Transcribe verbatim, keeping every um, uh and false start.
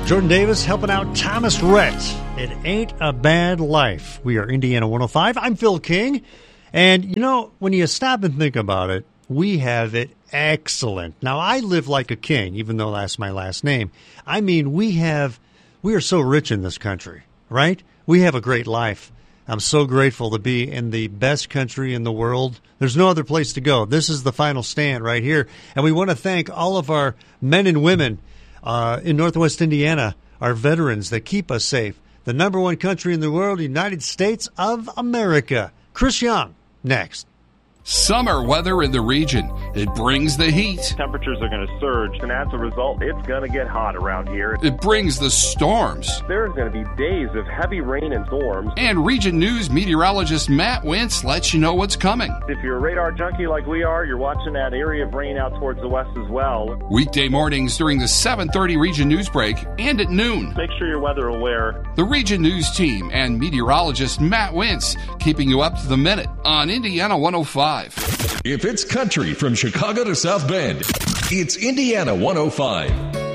Jordan Davis helping out Thomas Rhett. It ain't a bad life. We are Indiana one oh five. I'm Phil King. And, you know, when you stop and think about it, we have it excellent. Now, I live like a king, even though that's my last name. I mean, we have, we are so rich in this country, right? We have a great life. I'm so grateful to be in the best country in the world. There's no other place to go. This is the final stand right here. And we want to thank all of our men and women uh, in Northwest Indiana, our veterans that keep us safe. The number one country in the world, the United States of America. Chris Young, next. Summer weather in the region. It brings the heat. Temperatures are going to surge, and as a result, it's going to get hot around here. It brings the storms. There's going to be days of heavy rain and storms. And Region News meteorologist Matt Wentz lets you know what's coming. If you're a radar junkie like we are, you're watching that area of rain out towards the west as well. Weekday mornings during the seven thirty Region News break and at noon. Make sure you're weather aware. The Region News team and meteorologist Matt Wentz keeping you up to the minute on Indiana one oh five. If it's country from Chicago to South Bend, it's Indiana one oh five.